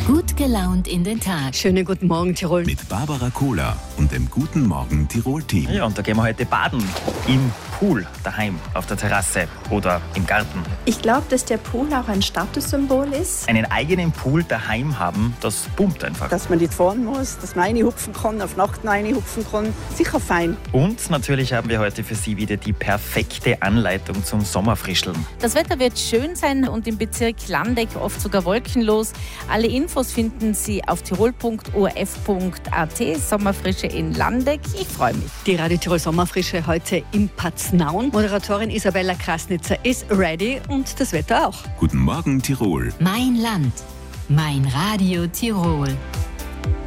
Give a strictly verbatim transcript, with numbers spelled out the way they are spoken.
Gut gelaunt in den Tag. Schönen guten Morgen, Tirol. Mit Barbara Kohler und dem Guten Morgen Tirol-Team. Ja, und da gehen wir heute baden. Im Pool, daheim, auf der Terrasse oder im Garten. Ich glaube, dass der Pool auch ein Statussymbol ist. Einen eigenen Pool daheim haben, das boomt einfach. Dass man nicht fahren muss, dass man reinhupfen kann, auf Nacht reinhupfen kann. Sicher fein. Und natürlich haben wir heute für Sie wieder die perfekte Anleitung zum Sommerfrischeln. Das Wetter wird schön sein und im Bezirk Landeck oft sogar wolkenlos. Alle Infos finden Sie auf tirol punkt o r f punkt a t. Sommerfrische in Landeck. Ich freue mich. Die Radio Tirol Sommerfrische heute im Paznaun. Moderatorin Isabella Krasnitzer ist ready und das Wetter auch. Guten Morgen Tirol. Mein Land. Mein Radio Tirol.